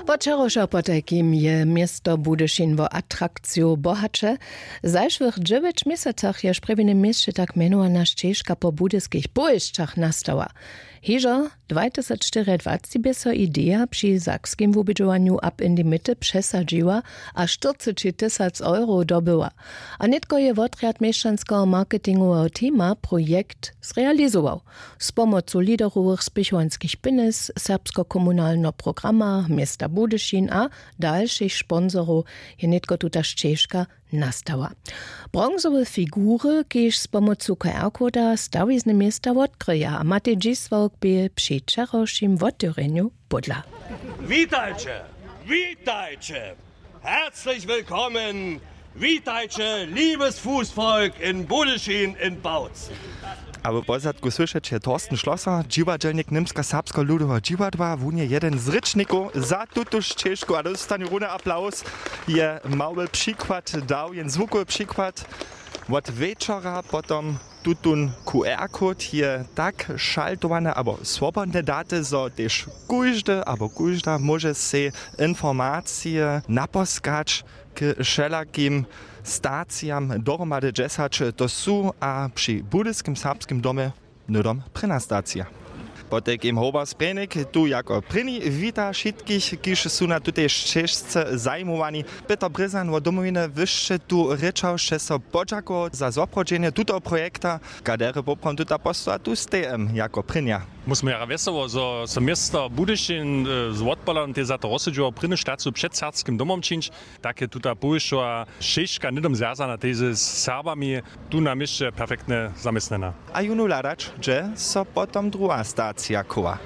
Včerajšia potajkim je miesto Budyšin vo atrakciu bohače. Zajšłych 9 miesacach je špreviny mieście tak menowana ścieżka po budyskich bojišćach nastała. Hižo 2024 by so idea przy sakskim wubydżowaniu ab in die Mitte przesadziła, a 40 000 euro dobyła. A nitko je wotriad mieszczanskiego marketingowego teama projekt zrealizował. Z pomocą liderowych spichovanskich pieniędzy, serbsko-komunalnego programa miasta Budyšin a dalszych sponsorów je nitko tuta ścieżka nastała. Bronzowe figury, kiež z pomocą QR-koda stawizne miasta odkryja, a Matej Dziswałk by przy wczorajszym wotyreniu budla. Witajcie! Witajcie! Herzlich willkommen! Witajcie, liebes Fußvolk in Budyšin in Bautzen! Aber pozadku słyszeć Torsten Schlosser, dziwadelnik Nimska-Serbska ludowa dziwadła, wunie jeden z ryczników za tutu ścieżku, a dostanie runę aplauz. Je mały przykład dał, jen zvukowy przykład. Od wieczora potom tutun QR-kod je tak szaltowane, abo swobodne daty, so też każdy, abo każda może się informacje naposkać k wszelakim stacjam dohromady 10 to są, a przy Budyskim Serbskim domie nudom prina stacja. Potem Hoba Sprenik tu jako prini wita wszystkich, kiż są na tutej ścieżce zajmowani. Peter Bryzan o domowinę wyższe tu ryczał, że so podziakował za zaprodzenie tuto projekta, kadery poprom tuta postoja tu stejem jako prinia. Musimy ja wesoło, że miasto Budyšin z odpalam te za to rozsudzowało pryny sztacu przed serbskim domom czynć. Takie tuta pójszła sześćka nidom związana z Serbami, tu na mieście perfektnie zamysnena. A junu ladać, że so potom druga stacja koła.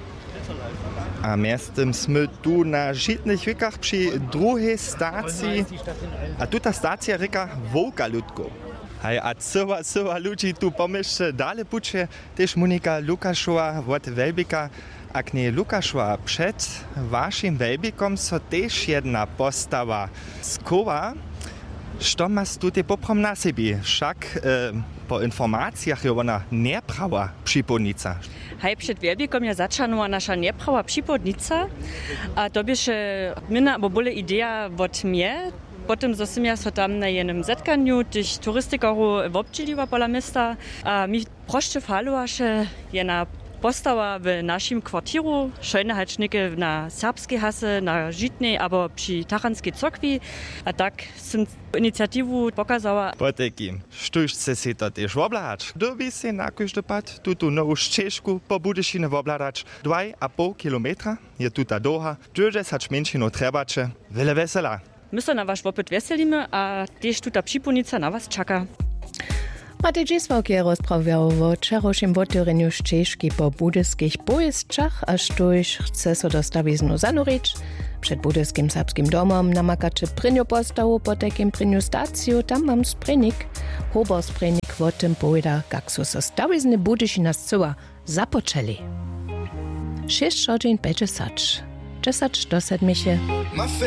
A miastem sme tu na żitnych wykach przy drugiej stacji. A tuta stacja ryka Wołka Ludko. Hej, a cyła ludzi tu pomyśl dalej pucze, też Monika Lukaszowa od Welbika. A nie Lukaszowa, przed waszym Welbikom so też jedna postawa z koła. Co masz tutaj poprom na sobie? Wszak po informacjach je ona nieprawa przypodnica. Hej, przed Welbikom je zaczęła nasza nieprawa przypodnica, a to byś mina, bo była idea od mnie. Potem som ja so tam na jednym zetkaniu tych turystykarów obdzieliła pola miasta, a mi proście falua, że jedna postała w naszym kwartiru, szejne hačniki na serbskiej hasy, na Żitnej, albo przy Tachanskiej Cokwi, a tak som inicjatywę pokazała. Po takim sztuczce się to też oblać. Dobi się na każdy pad tutu nową ścieżku po Budyšine oblać. 2,5 kilometra je tuta doha, 20 minut trebacze, wiele wesela. My se na wasz opyt weselimy, a też tuta przypunica na was czeka. Matej Dziswałk je rozprawiał o wczorajszym wotyreniu ścieżki po budyskich bojišćach, aż tuż chce so dostawiznu zanurić. Przed Budyskim Serbskim domom namakacze prynio postawu po takim prynio staciju, tam mam sprenik. Hoba Sprenik o tym powiada, jak so stawizny Budyšina zcyła zapoczęli. 6 godzin 50. 10 do 7.